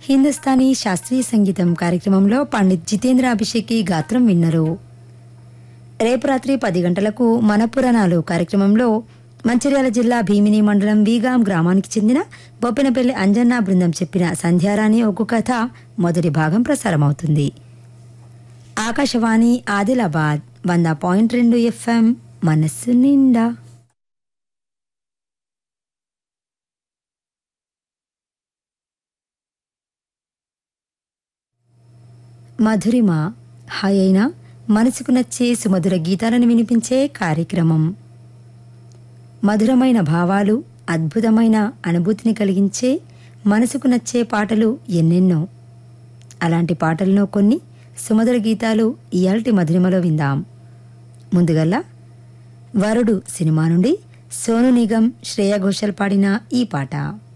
హిందుస్థానీ శాస్త్రీయ సంగీతం కార్యక్రమంలో పండిత్ జితేంద్ర అభిషేకి గాత్రం విన్నరు. రేపు రాత్రి 10 గంటలకు మన పురాణాలు కార్యక్రమంలో మంచిర్యాల జిల్లా భీమిని మండలం వీగాం గ్రామానికి చెందిన బొప్పినపల్లి అంజన్న బృందం చెప్పిన సంధ్యారాణి ఒగ్గు కథ మొదటి భాగం ప్రసారమవుతుంది. ఆకాశవాణి ఆదిలాబాద్ 100.2 FM మనస్సు నిండా. మధురిమ హాయ్ అయినా మనసుకు నచ్చే సుమధుర గీతాలను వినిపించే కార్యక్రమం. మధురమైన భావాలు, అద్భుతమైన అనుభూతిని కలిగించే మనసుకు నచ్చే పాటలు ఎన్నెన్నో. అలాంటి పాటలను కొన్ని సుమధుర గీతాలు ఇయాల్టి మధురిమలో విందాం. ముందుగల్లా వరుడు సినిమా నుండి సోను నిగం, శ్రేయా ఘోషల్ పాడిన ఈ పాట.